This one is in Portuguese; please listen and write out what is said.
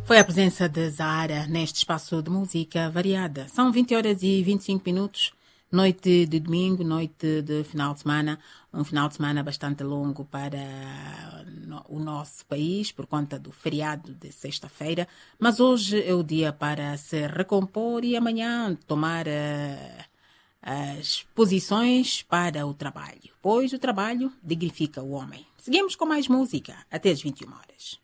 Foi a presença de Zahara neste espaço de música variada. São 20 horas e 25 minutos, noite de domingo, noite de final de semana. Um final de semana bastante longo para o nosso país, por conta do feriado de sexta-feira. Mas hoje é o dia para se recompor e amanhã tomar as posições para o trabalho, pois o trabalho dignifica o homem. Seguimos com mais música até as 21 horas.